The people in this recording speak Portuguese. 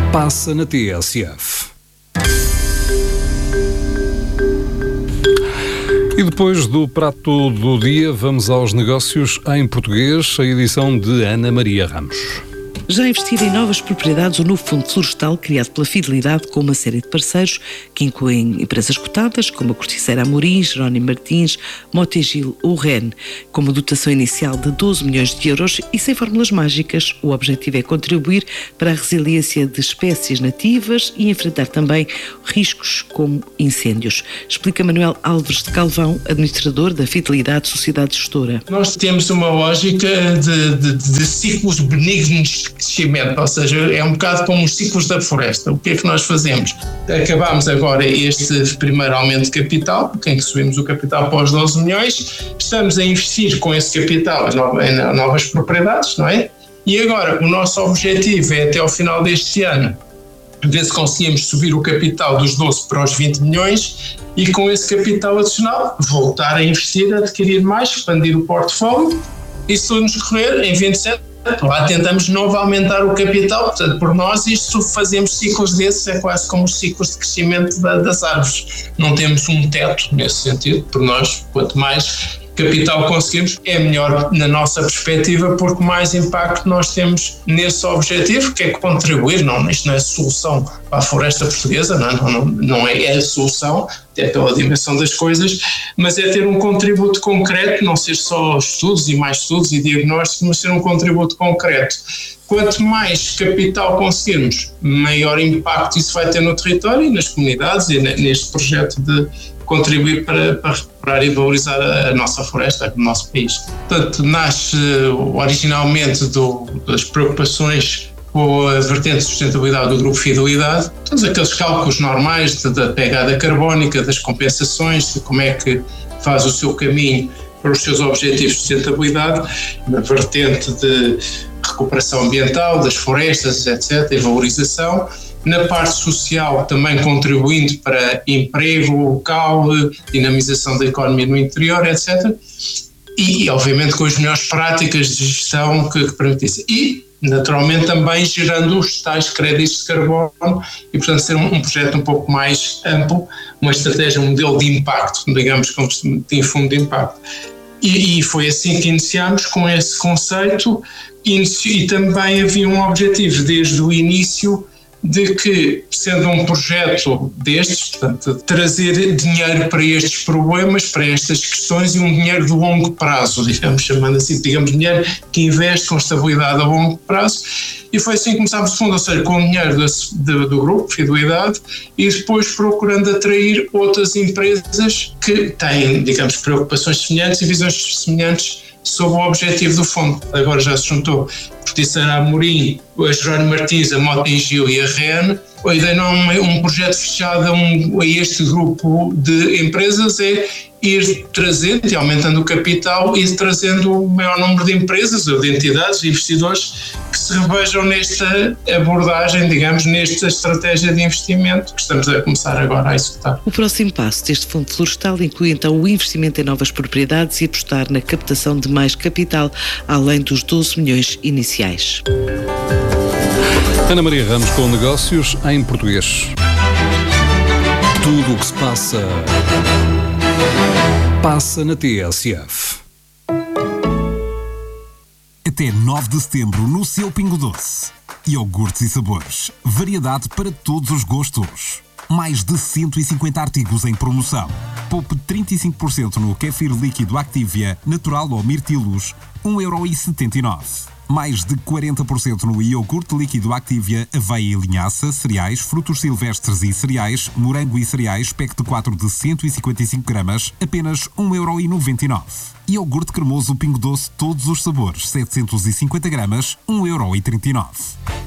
Passa na TSF. E depois do prato do dia, vamos aos negócios em português, a edição de Ana Maria Ramos. Já investir em novas propriedades, o novo Fundo Florestal, criado pela Fidelidade, com uma série de parceiros que incluem empresas cotadas, como a Corticeira Amorim, Jerónimo Martins, Motengil ou REN, com uma dotação inicial de 12 milhões de euros e sem fórmulas mágicas. O objetivo é contribuir para a resiliência de espécies nativas e enfrentar também riscos como incêndios. Explica Manuel Alves de Calvão, administrador da Fidelidade Sociedade Gestora. Nós temos uma lógica de ciclos benignos de crescimento, ou seja, é um bocado como os ciclos da floresta. O que é que nós fazemos? Acabámos agora este primeiro aumento de capital, em que subimos o capital para os 12 milhões, estamos a investir com esse capital em novas propriedades, não é? E agora o nosso objetivo é até ao final deste ano ver se conseguimos subir o capital dos 12 para os 20 milhões e com esse capital adicional voltar a investir, adquirir mais, expandir o portfólio e se tudo nos correr em 27 lá tentamos de novo aumentar o capital. Portanto, por nós isto fazemos ciclos desses, é quase como os ciclos de crescimento das árvores. Não temos um teto nesse sentido, por nós quanto mais capital conseguimos é melhor na nossa perspectiva, porque mais impacto nós temos nesse objetivo, que é contribuir. Isto não é solução para a floresta portuguesa, não é a solução, até pela dimensão das coisas, mas é ter um contributo concreto, não ser só estudos e mais estudos e diagnósticos, mas ser um contributo concreto. Quanto mais capital conseguirmos, maior impacto isso vai ter no território e nas comunidades e neste projeto de contribuir para recuperar e valorizar a nossa floresta, o nosso país. Portanto, nasce originalmente das preocupações com a vertente de sustentabilidade do Grupo Fidelidade, todos aqueles cálculos normais da pegada carbónica, das compensações, de como é que faz o seu caminho para os seus objetivos de sustentabilidade, na vertente de recuperação ambiental, das florestas, etc., e valorização. Na parte social, também contribuindo para emprego local, dinamização da economia no interior, etc. E obviamente, com as melhores práticas de gestão que permitissem. E, naturalmente, também gerando os tais créditos de carbono e, portanto, ser um projeto um pouco mais amplo, uma estratégia, um modelo de impacto, digamos, como tem fundo de impacto. E foi assim que iniciámos com esse conceito e também havia um objetivo desde o início de que, sendo um projeto destes, portanto, trazer dinheiro para estes problemas, para estas questões e um dinheiro de longo prazo, digamos, chamando assim, dinheiro que investe com estabilidade a longo prazo. E foi assim que começámos o fundo, ou seja, com o dinheiro do grupo Fidelidade e depois procurando atrair outras empresas que têm, digamos, preocupações semelhantes e visões semelhantes sobre o objetivo do fundo. Agora já se juntou a Corticeira Amorim, a Jerónimo Martins, a Motengil e a REN. A ideia não é um projeto fechado a este grupo de empresas, é ir trazendo e aumentando o capital e trazendo o maior número de empresas ou de entidades, de investidores que se revejam nesta abordagem, digamos, nesta estratégia de investimento que estamos a começar agora a executar. O próximo passo deste Fundo Florestal inclui então o investimento em novas propriedades e apostar na captação de mais capital, além dos 12 milhões iniciais. Ana Maria Ramos com negócios em português. Tudo o que se passa, passa na TSF. Até 9 de setembro no seu Pingo Doce. Iogurtes e sabores. Variedade para todos os gostos. Mais de 150 artigos em promoção. Poupe 35% no kéfir líquido Activia, natural ou mirtilos, 1,79€. Mais de 40% no iogurte líquido Activia, aveia e linhaça, cereais, frutos silvestres e cereais, morango e cereais, pack de 4 de 155 gramas, apenas 1,99€. Iogurte cremoso Pingo Doce, todos os sabores, 750 gramas, 1,39€.